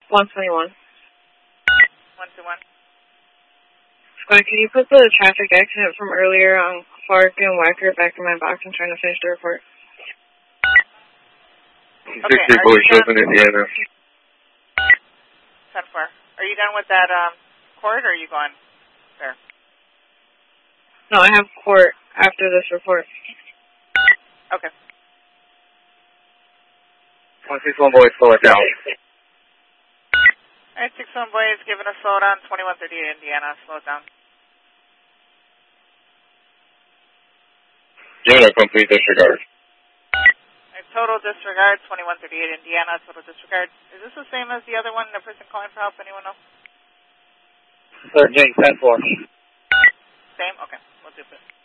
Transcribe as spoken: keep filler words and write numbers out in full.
one twenty-one. one two one. Squad, can you put the traffic accident from earlier on Clark and Wacker back in my box? I'm trying to finish the report. Okay, sixty boy shows in Indiana. ten four. Are you done with that um, court, or are you going there? No, I have court after this report. Okay. one six one boy, slow it down. All right, six one boy is giving a slow down, twenty-one thirty-eight Indiana, slow it down. Indiana, complete disregard. All right, total disregard, twenty-one thirty-eight Indiana, total disregard. Is this the same as the other one, the person calling for help, anyone know? thirteen ten four. Same? Okay, we'll do this.